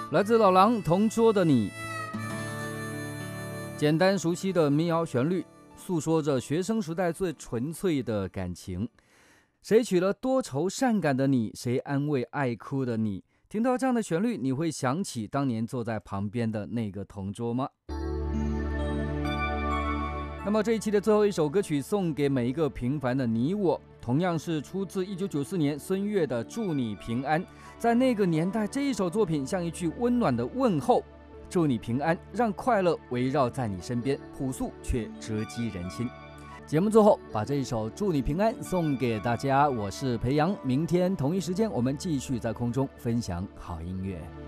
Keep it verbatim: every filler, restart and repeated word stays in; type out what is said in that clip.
来自老狼同桌的你，简单熟悉的民谣旋律，诉说着学生时代最纯粹的感情。谁娶了多愁善感的你，谁安慰爱哭的你？听到这样的旋律，你会想起当年坐在旁边的那个同桌吗？那么这一期的最后一首歌曲送给每一个平凡的你我，同样是出自一九九四年孙悦的《祝你平安》。在那个年代，这一首作品像一句温暖的问候，祝你平安，让快乐围绕在你身边，朴素却直击人心。节目最后把这一首《祝你平安》送给大家，我是培阳，明天同一时间我们继续在空中分享好音乐。